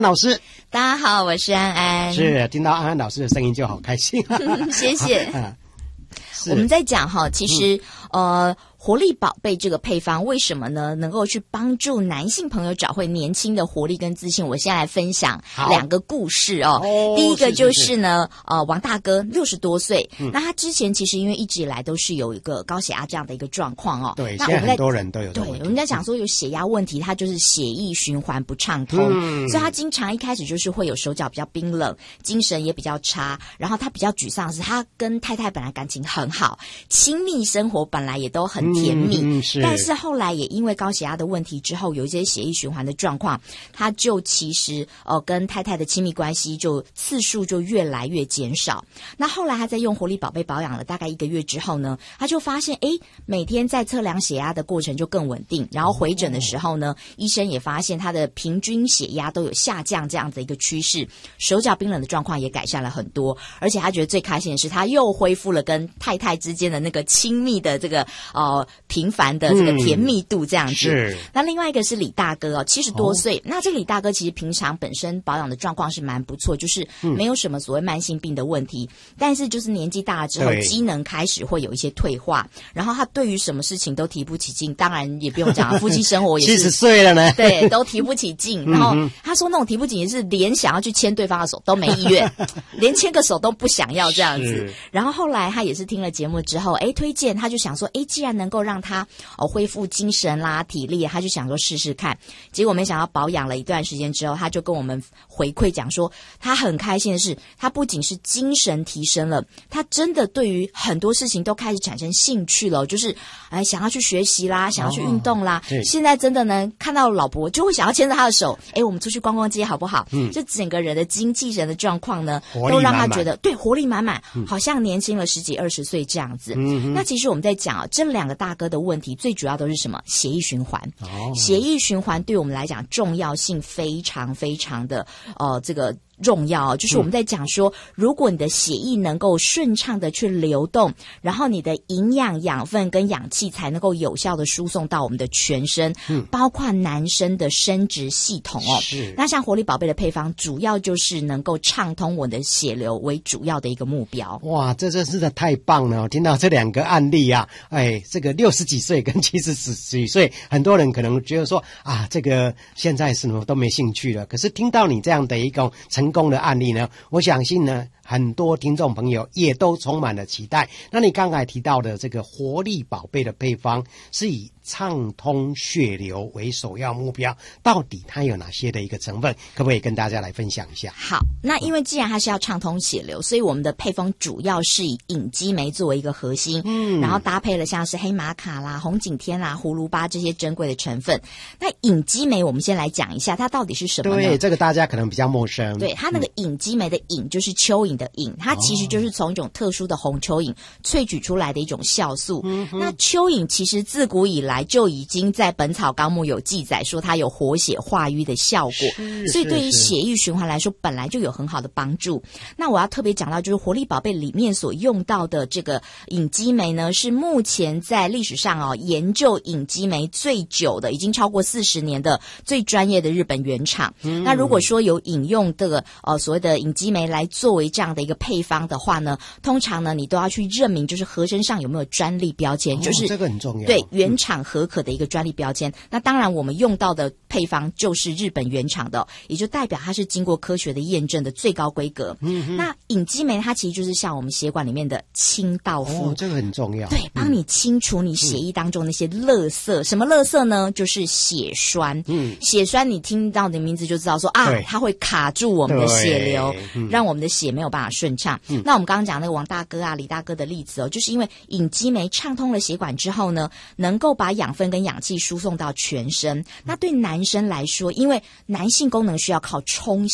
老师， 大家好，我是安安。 是听到安安老师的声音就好开心。 谢谢。我们在讲哈，其实活力宝贝这个配方为什么呢？能够去帮助男性朋友找回年轻的活力跟自信。我现在来分享2个故事哦。第一个就是呢，王大哥60多岁，那他之前其实因为一直以来都是有一个高血压这样的一个状况哦。 对，现在很多人都有。 对，我们在讲说有血压问题，他就是血液循环不畅通，所以他经常一开始就是会有手脚比较冰冷，精神也比较差，然后他比较沮丧的是他跟太太本来感情很好，亲密生活本来也都很甜蜜，但是后来也因为高血压的问题之后有一些血液循环的状况，他就其实跟太太的亲密关系就次数就越来越减少。那后来他在用活力宝贝保养了大概1个月之后呢，他就发现每天在测量血压的过程就更稳定，然后回诊的时候呢，医生也发现他的平均血压都有下降这样的一个趋势，手脚冰冷的状况也改善了很多，而且他觉得最开心的是他又恢复了跟太太之间的那个亲密的这个频繁的这个甜蜜度这样子。是。那另外一个是李大哥70多岁，那这个李大哥其实平常本身保养的状况是蛮不错，就是没有什么所谓慢性病的问题，但是就是年纪大了之后机能开始会有一些退化，然后他对于什么事情都提不起劲，当然也不用讲夫妻生活也是 70岁了呢， 对，都提不起劲。然后他说那种提不起劲是连想要去牵对方的手都没意愿，连牵个手都不想要这样子。然后后来他也是听了节目之后推荐，他就想说既然能够让他恢复精神啦体力，他就想说试试看。结果没想到保养了一段时间之后，他就跟我们回馈讲说他很开心的是，他不仅是精神提升了，他真的对于很多事情都开始产生兴趣了，就是想要去学习啦，想要去运动啦，现在真的呢看到老婆就会想要牵着他的手，我们出去逛逛街好不好？这整个人的精气神的状况呢都让他觉得对活力满满，好像年轻了10几20岁这样子。那其实我们在讲这2个大哥的问题最主要都是什么？血液循环。血液循环对我们来讲重要性非常非常的这个重要，就是我们在讲说如果你的血液能够顺畅的去流动，然后你的营养养分跟氧气才能够有效的输送到我们的全身，包括男生的生殖系统那像活力宝贝的配方主要就是能够畅通我的血流为主要的一个目标。 哇，这真是的太棒了，听到这2个案例啊，这个60几岁跟70几岁，很多人可能觉得说这个现在什么都没兴趣了，可是听到你这样的一个成功的案例呢，我相信呢很多听众朋友也都充满了期待。那你刚才提到的这个活力宝贝的配方是以畅通血流为首要目标，到底它有哪些的一个成分，可不可以跟大家来分享一下？ 好，那因为既然它是要畅通血流，所以我们的配方主要是以隐肌酶作为一个核心，然后搭配了像是黑玛卡啦、红景天啦、葫芦巴这些珍贵的成分。那隐肌酶我们先来讲一下它到底是什么呢？ 对，这个大家可能比较陌生。 对，它那个隐肌酶的隐就是蚯蚓的蚓，它其实就是从一种特殊的红蚯蚓萃取出来的一种酵素。那蚯蚓其实自古以来就已经在本草纲目有记载说它有活血化瘀的效果，所以对于血液循环来说本来就有很好的帮助。那我要特别讲到就是活力宝贝里面所用到的这个隐肌酶呢，是目前在历史上研究隐肌酶最久的，已经超过40年的最专业的日本原厂。那如果说有引用这个所谓的隐肌酶来作为这样的一个配方的话呢，通常呢你都要去认明就是盒身上有没有专利标签，就是这个很重要， 对，原厂合可的一个专利标签。那当然我们用到的配方就是日本原厂的，也就代表它是经过科学的验证的最高规格。那隐肌酶它其实就是像我们血管里面的清道夫， 这个很重要， 对，帮你清除你血液当中那些垃圾。什么垃圾呢？就是血栓。血栓你听到的名字就知道说它会卡住我们的血流，让我们的血没有办法顺畅。那我们刚刚讲那个王大哥李大哥的例子就是因为隐肌酶畅通了血管之后呢，能够把养分跟氧气输送到全身。那对男生来说，因为男性功能需要靠充血，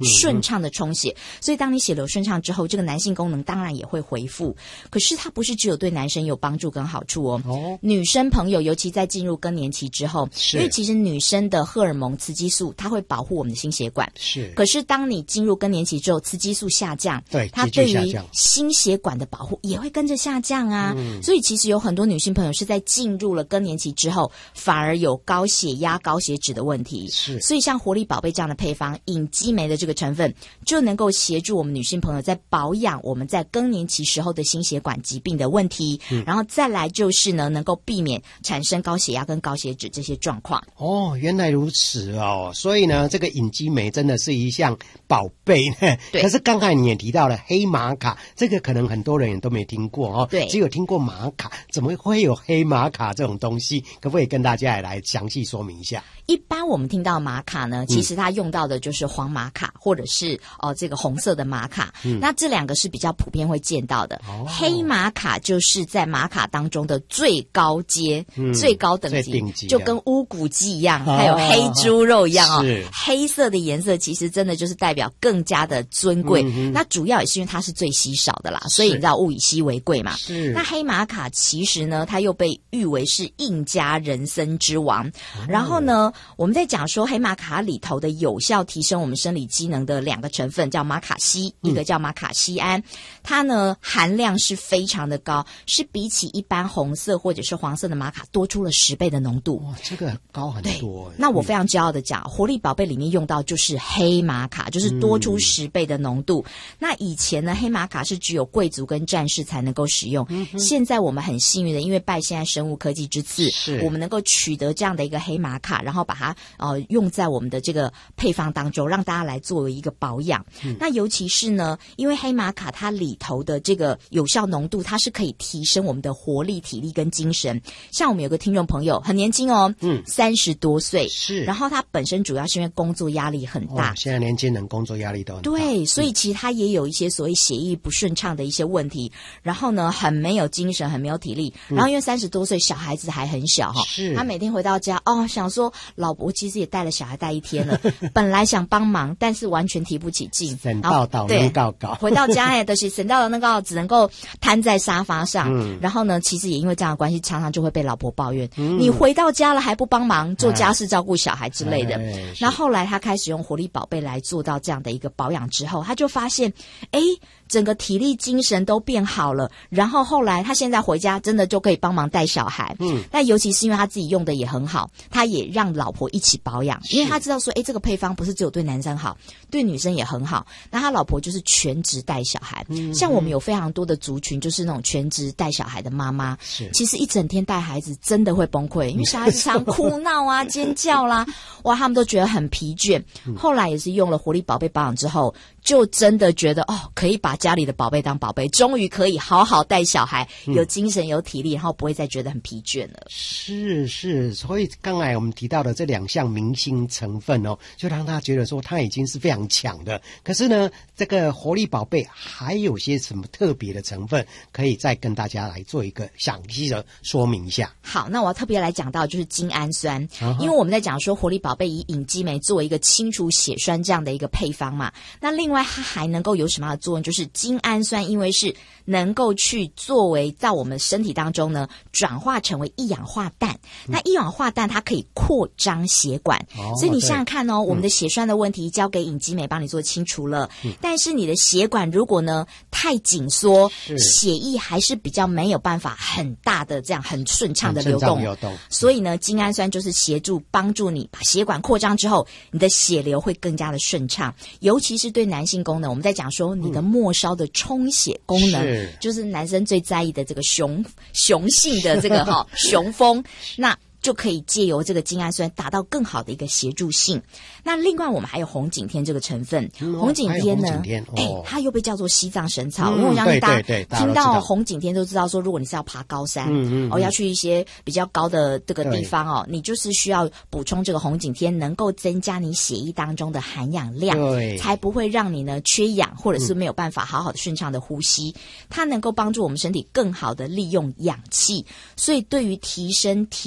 顺畅的充血。所以当你血流顺畅之后，这个男性功能当然也会恢复。可是它不是只有对男生有帮助跟好处哦。女生朋友尤其在进入更年期之后，因为其实女生的荷尔蒙雌激素它会保护我们的心血管， 是。 可是当你进入更年期之后，雌激素下降， 对， 它对于心血管的保护也会跟着下降啊。所以其实有很多女性朋友是在进入了更年期之后，反而有高血压、高血脂的问题。 是。 所以像活力宝贝这样的配方，隐肌酶的这个成分，就能够协助我们女性朋友在保养我们在更年期时候的心血管疾病的问题。然后再来就是呢，能够避免产生高血压跟高血脂这些状况。 哦，原来如此哦。所以呢，这个隐肌酶真的是一项宝贝。可是刚才你也提到了黑玛卡，这个可能很多人也都没听过哦。 对， 只有听过玛卡，怎么会有黑玛卡这种东西？可不可以跟大家也来详细说明一下？ 一般我们听到玛卡呢，其实它用到的就是黄玛卡或者是这个红色的玛卡。那这两个是比较普遍会见到的。黑玛卡就是在玛卡当中的最高阶、最高等级，就跟乌骨鸡一样，还有黑猪肉一样哦。黑色的颜色其实真的就是代表更加的尊贵。那主要也是因为它是最稀少的啦，所以你知道物以稀为贵嘛。那黑玛卡其实呢，它又被誉为是印加人参之王。然后呢，我们在讲说黑玛卡里头的有效提升我们生理机能的两个成分叫玛卡西，一个叫玛卡西胺，它呢含量是非常的高，是比起一般红色或者是黄色的玛卡多出了10倍的浓度。 哇，这个高很多。 那我非常骄傲的讲，活力宝贝里面用到就是黑玛卡，就是多出10倍的浓度。那以前呢，黑玛卡是只有贵族跟战士才能够使用。现在我们很幸运的，因为拜现在生物科技之赐，我们能够取得这样的一个黑玛卡，然后把它用在我们的这个配方当中，让大家来作为一个保养。那尤其是呢，因为黑玛卡它里头的这个有效浓度，它是可以提升我们的活力、体力跟精神。像我们有个听众朋友很年轻哦，30多岁， 是， 然后他本身主要是因为工作压力很大。 现在年轻人工作压力都很大。 对，所以其实他也有一些所谓血液不顺畅的一些问题，然后呢很没有精神，很没有体力。然后因为30多岁，小孩子还很小哈，他每天回到家想说老婆其实也带了小孩带1天了，本来想帮忙，但是完全提不起劲。 神到到能搞搞， 回到家就是神到的那个只能够瘫在沙发上。然后呢，其实也因为这样的关系，常常就会被老婆抱怨，你回到家了还不帮忙做家事、照顾小孩之类的。那后来他开始用活力宝贝来做到这样的一个保养之后，他就发现整个体力精神都变好了。然后后来他现在回家真的就可以帮忙带小孩。但尤其是因为他自己用的也很好，他也让老婆一起保养，因为他知道说这个配方不是只有对男生好，对女生也很好。那他老婆就是全职带小孩。像我们有非常多的族群就是那种全职带小孩的妈妈，其实一整天带孩子真的会崩溃，因为小孩子常哭闹啊尖叫啦，哇，他们都觉得很疲倦。后来也是用了活力宝贝保养之后，就真的觉得可以把家里的宝贝当宝贝，终于可以好好带小孩，有精神有体力，然后不会再觉得很疲倦了。 是，所以刚才我们提到的这2项明星成分就让他觉得说他已经是非常强的。可是呢，这个活力宝贝还有些什么特别的成分，可以再跟大家来做一个详细的说明一下。 好，那我要特别来讲到就是精氨酸，因为我们在讲说活力宝贝以隐肌酶作为一个清除血栓这样的一个配方嘛，那另外它还能够有什么样的作用？就是精氨酸因为是能够去作为在我们身体当中呢转化成为一氧化氮。那一氧化氮它可以扩张血管，所以你想想看我们的血栓的问题交给隐肌酶帮你做清除了，但是你的血管如果呢太紧缩，血液还是比较没有办法很大的这样很顺畅的流动。所以呢，精氨酸就是协助帮助你把血管扩张之后，你的血流会更加的顺畅。尤其是对男性功能，我们在讲说你的末梢的充血功能，就是男生最在意的这个雄性的这个雄风，那就可以借由这个精氨酸达到更好的一个协助性。那另外我们还有红景天这个成分，红景天呢，它又被叫做西藏神草，因为我相信大家听到红景天都知道说，如果你是要爬高山，要去一些比较高的这个地方你就是需要补充这个红景天，能够增加你血液当中的含氧量，才不会让你呢缺氧，或者是没有办法好好的顺畅的呼吸。它能够帮助我们身体更好的利用氧气，所以对于提升体力跟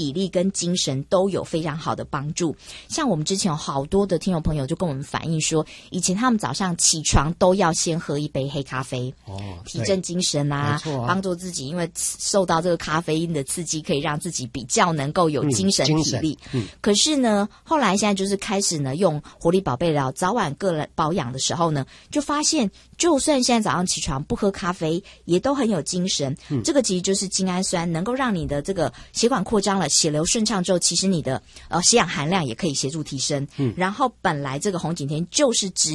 跟精神都有非常好的帮助。像我们之前有好多的听众朋友就跟我们反映说，以前他们早上起床都要先喝一杯黑咖啡，提振精神啊，帮助自己，因为受到这个咖啡因的刺激，可以让自己比较能够有精神体力。可是呢，后来现在就是开始呢用活力宝贝疗早晚各来保养的时候呢，就发现就算现在早上起床不喝咖啡，也都很有精神。这个其实就是精氨酸能够让你的这个血管扩张了，血流顺畅之后，其实你的血氧含量也可以协助提升。然后本来这个红景天就是